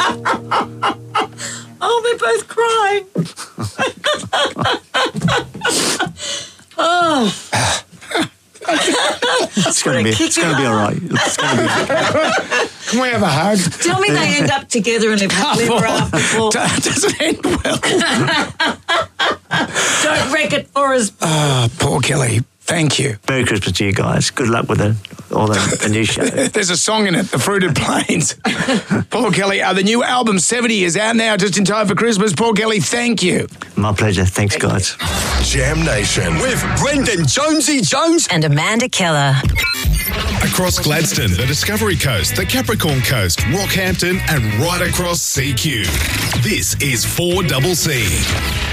Oh, we're both crying. Oh. It's going to be all right. It's going to be. Can we have a hug? Tell me they end up together and live happily ever after. Doesn't end well. Don't wreck it for us. Oh, poor Kelly. Thank you. Merry Christmas to you guys. Good luck with the new show. There's a song in it, The Fruited Plains. Paul Kelly, the new album 70 is out now just in time for Christmas. Paul Kelly, thank you. My pleasure. Thanks, guys. Jam Nation with Brendan Jonesy Jones and Amanda Keller. Across Gladstone, the Discovery Coast, the Capricorn Coast, Rockhampton and right across CQ. This is 4CC.